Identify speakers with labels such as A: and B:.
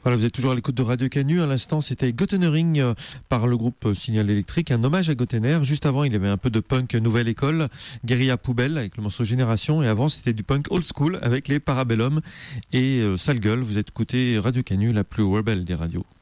A: Voilà, vous êtes toujours à l'écoute de Radio Canu. À l'instant, c'était Gotenering par le groupe Signal Électrique, un hommage à Gotener. Juste avant, il y avait un peu de punk nouvelle école, Guérilla Poubelle avec le morceau Génération. Et avant, c'était du punk old school avec les Parabellum et Sale Gueule. Vous êtes écouté Radio Canu, la plus rebelle des radios.